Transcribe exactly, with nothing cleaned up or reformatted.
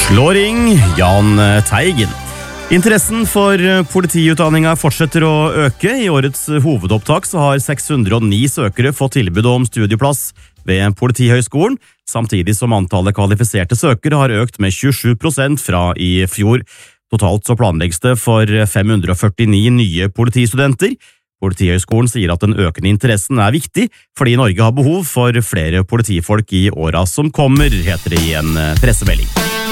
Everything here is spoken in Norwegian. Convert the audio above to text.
Slå ring, Jahn Teigen. Interessen for politiutdanninga fortsetter å øke. I årets hovedopptak så har seks hundre og ni søkere fått tilbud om studieplass ved Politihøgskolen, samtidig som antallet kvalifiserte søkere har økt med tjuesju prosent fra i fjor. Totalt så planlegges det for fem hundre og førtini nye politistudenter. Politihøgskolen sier at den økende interessen er viktig, fordi Norge har behov for flere politifolk i åra som kommer, heter det i en pressemelding.